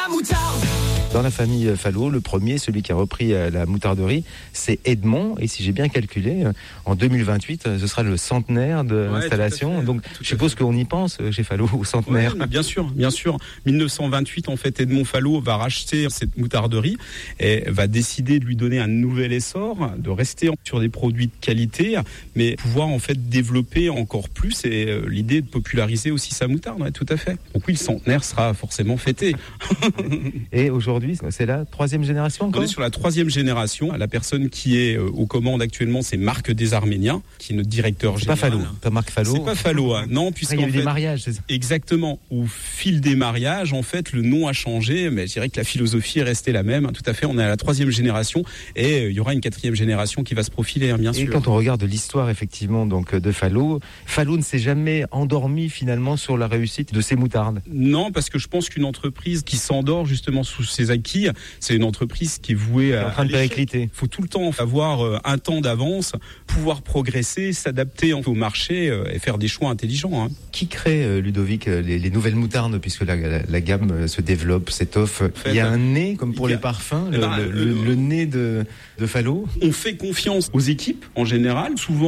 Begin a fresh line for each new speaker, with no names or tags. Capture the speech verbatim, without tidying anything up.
la moutarde.
Dans la famille Falot, le premier, celui qui a repris la moutarderie, c'est Edmond. Et si j'ai bien calculé, en deux mille vingt-huit, ce sera le centenaire de ouais, l'installation. Donc, je suppose qu'on y pense chez Falot au centenaire.
Ouais, bien sûr, bien sûr. mille neuf cent vingt-huit, en fait, Edmond Falot va racheter cette moutarderie et va décider de lui donner un nouvel essor, de rester sur des produits de qualité, mais pouvoir en fait développer encore plus et l'idée de populariser aussi sa moutarde. Ouais, tout à fait. Donc oui, le centenaire sera forcément fêté.
Et aujourd'hui, c'est la troisième génération encore ?
On est sur la troisième génération. La personne qui est aux commandes actuellement, c'est Marc Desarméniens, qui est notre directeur
c'est
général.
C'est pas Falot, pas Marc Falot.
C'est pas Falot, hein. Non, puisqu'il
y a eu
fait,
des mariages, c'est ça ?
Exactement. Au fil des mariages, en fait, le nom a changé, mais je dirais que la philosophie est restée la même. Tout à fait, on est à la troisième génération et il y aura une quatrième génération qui va se profiler, hein, bien
et
sûr.
Et quand on regarde l'histoire, effectivement, donc de Falot, Falot ne s'est jamais endormi finalement sur la réussite de ses moutardes.
Non, parce que je pense qu'une entreprise qui s'endort justement sous ses acquis, c'est une entreprise qui est vouée à,
en train de péricliter.
Il faut tout le temps avoir un temps d'avance, pouvoir progresser, s'adapter au marché et faire des choix intelligents. Hein.
Qui crée, Ludovic, les, les nouvelles moutardes, puisque la, la, la gamme se développe, s'étoffe. En fait, il y a un nez, comme pour a, les parfums, le, ben, le, le, le, le nez de, de Falot.
On fait confiance aux équipes, en général. Souvent,